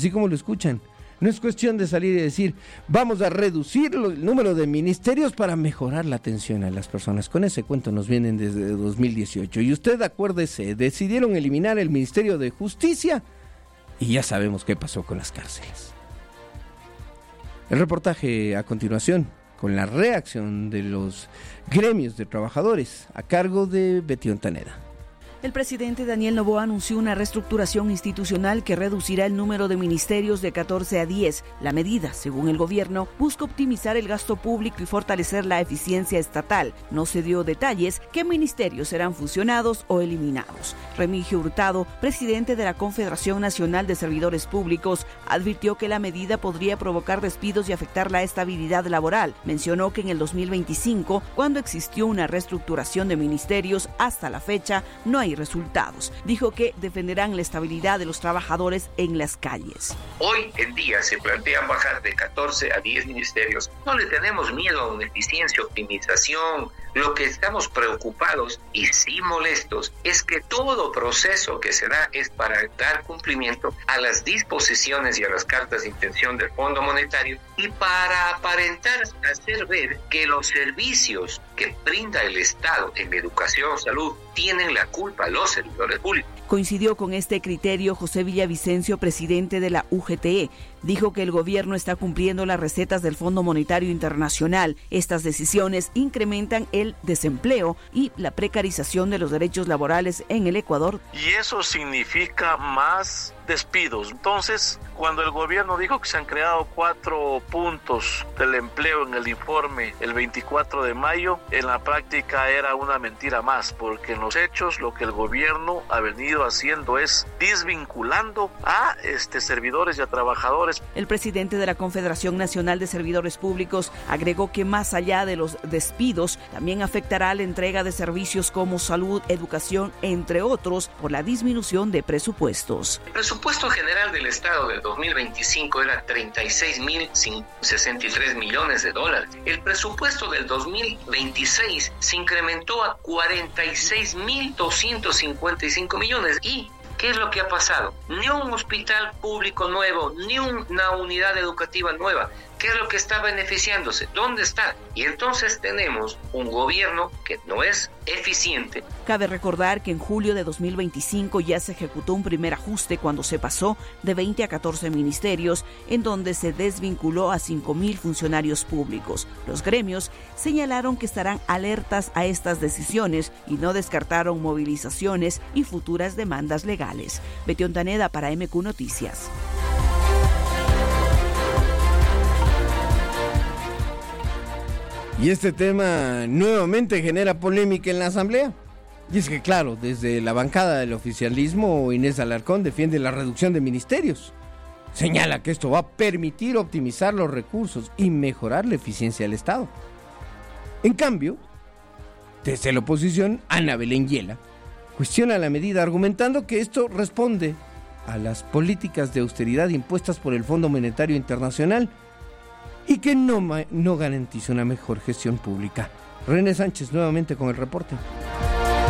así como lo escuchan. No es cuestión de salir y decir, vamos a reducir el número de ministerios para mejorar la atención a las personas. Con ese cuento nos vienen desde 2018. Y usted, acuérdese, decidieron eliminar el Ministerio de Justicia y ya sabemos qué pasó con las cárceles. El reportaje a continuación, con la reacción de los gremios de trabajadores, a cargo de Betty Ontaneda. El presidente Daniel Noboa anunció una reestructuración institucional que reducirá el número de ministerios de 14 a 10. La medida, según el gobierno, busca optimizar el gasto público y fortalecer la eficiencia estatal. No se dio detalles qué ministerios serán fusionados o eliminados. Remigio Hurtado, presidente de la Confederación Nacional de Servidores Públicos, advirtió que la medida podría provocar despidos y afectar la estabilidad laboral. Mencionó que en el 2025, cuando existió una reestructuración de ministerios, hasta la fecha no hay resultados. Dijo que defenderán la estabilidad de los trabajadores en las calles. Hoy en día se plantean bajar de 14 a 10 ministerios. No le tenemos miedo a una eficiencia, optimización. Lo que estamos preocupados y sí molestos es que todo proceso que se da es para dar cumplimiento a las disposiciones y a las cartas de intención del Fondo Monetario y para aparentar hacer ver que los servicios que brinda el Estado en educación, salud, tienen la culpa los servidores públicos. Coincidió con este criterio José Villavicencio, presidente de la UGTE. Dijo que el gobierno está cumpliendo las recetas del Fondo Monetario Internacional. Estas decisiones incrementan el desempleo y la precarización de los derechos laborales en el Ecuador. Y eso significa más despidos. Entonces, cuando el gobierno dijo que se han creado 4 puntos del empleo en el informe el 24 de mayo, en la práctica era una mentira más, porque en los hechos lo que el gobierno ha venido haciendo es desvinculando a servidores y a trabajadores. El presidente de la Confederación Nacional de Servidores Públicos agregó que más allá de los despidos, también afectará la entrega de servicios como salud, educación, entre otros, por la disminución de presupuestos. El presupuesto general del Estado del 2025 era 36.063 millones de dólares. El presupuesto del 2026 se incrementó a 46.255 millones. ¿Y qué es lo que ha pasado? Ni un hospital público nuevo, ni una unidad educativa nueva. ¿Qué es lo que está beneficiándose? ¿Dónde está? Y entonces tenemos un gobierno que no es eficiente. Cabe recordar que en julio de 2025 ya se ejecutó un primer ajuste cuando se pasó de 20 a 14 ministerios, en donde se desvinculó a 5.000 funcionarios públicos. Los gremios señalaron que estarán alertas a estas decisiones y no descartaron movilizaciones y futuras demandas legales. Betty Ontaneda para MQ Noticias. Y este tema nuevamente genera polémica en la Asamblea. Y es que, claro, desde la bancada del oficialismo, Inés Alarcón defiende la reducción de ministerios. Señala que esto va a permitir optimizar los recursos y mejorar la eficiencia del Estado. En cambio, desde la oposición, Ana Belén Yela cuestiona la medida argumentando que esto responde a las políticas de austeridad impuestas por el Fondo Monetario Internacional y que no garantiza una mejor gestión pública. René Sánchez nuevamente con el reporte.